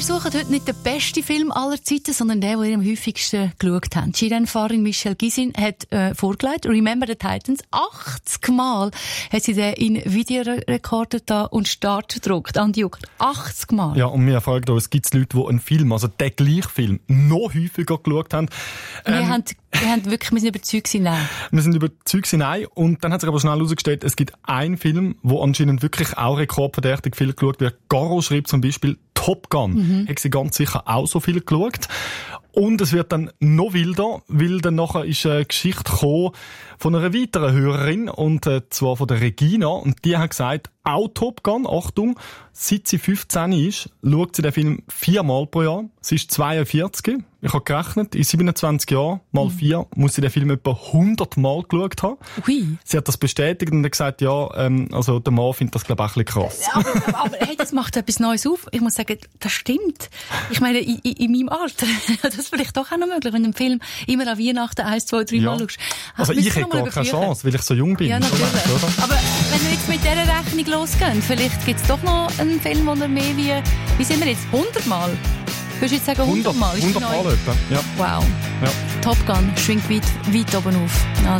suchen heute nicht den besten Film aller Zeiten, sondern den ihr am häufigsten geschaut habt. Skirennfahrerin Michelle Gysin hat vorgelegt, Remember the Titans. 80 Mal hat sie den in Videorekorder da und Start gedruckt. Andi Jucker, 80 Mal. Ja, und wir fragen uns, gibt es Leute, die einen Film, also den gleichen Film, noch häufiger geschaut haben? Wir sind überzeugt, nein. Wir sind überzeugt, nein. Und dann hat sich aber schnell herausgestellt, es gibt einen Film, wo anscheinend wirklich auch rekordverdächtig viel geschaut wird. Garo schreibt zum Beispiel Top Gun. Hat sie ganz sicher auch so viel geschaut. Und es wird dann noch wilder, weil dann nachher ist eine Geschichte gekommen von einer weiteren Hörerin, und zwar von der Regina. Und die hat gesagt, auch Top Gun, Achtung, seit sie 15 ist, schaut sie den Film 4-mal pro Jahr. Sie ist 42. Ich habe gerechnet, in 27 Jahren mal 4 muss sie den Film etwa 100 Mal geschaut haben. Ui. Sie hat das bestätigt und hat gesagt, ja, also der Mann findet das, glaube ich, auch ein bisschen krass. Aber hey, das macht etwas Neues auf. Ich muss sagen, das stimmt. Ich meine, in meinem Alter, das ist vielleicht doch auch noch möglich, wenn du einen Film immer an Weihnachten 1, 2, 3 Mal schaust. Also ich hätte gar keine Chance, weil ich so jung bin. Ja, natürlich. Aber wenn wir jetzt mit dieser Rechnung losgehen, vielleicht gibt es doch noch einen Film, der mehr wie sind wir jetzt, 100 Mal? Würdest du jetzt sagen 100 Mal? 100 Mal etwa, ja. Wow. Ja. Top Gun schwingt weit oben auf.